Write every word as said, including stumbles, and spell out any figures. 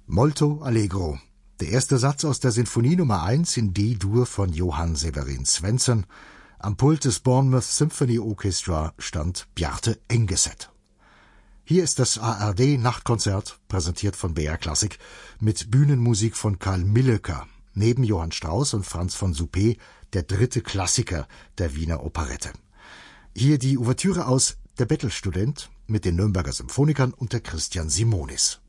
Molto Allegro, der erste Satz aus der Sinfonie Nummer eins in D-Dur von Johann Severin Svensson. Am Pult des Bournemouth Symphony Orchestra stand Bjarte Engeset. Hier ist das A R D-Nachtkonzert, präsentiert von B R Klassik, mit Bühnenmusik von Karl Millöcker, neben Johann Strauss und Franz von Suppé, der dritte Klassiker der Wiener Operette. Hier die Ouvertüre aus Der Bettelstudent mit den Nürnberger Symphonikern unter Christian Simonis.